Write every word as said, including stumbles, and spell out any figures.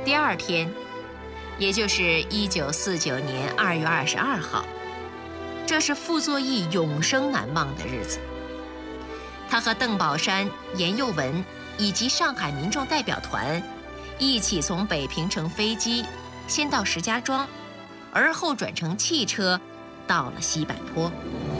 第二天，也就是一九四九年二月二十二号，这是傅作义永生难忘的日子。他和邓宝山、严幼文以及上海民众代表团一起从北平乘飞机，先到石家庄，而后转乘汽车到了西柏坡。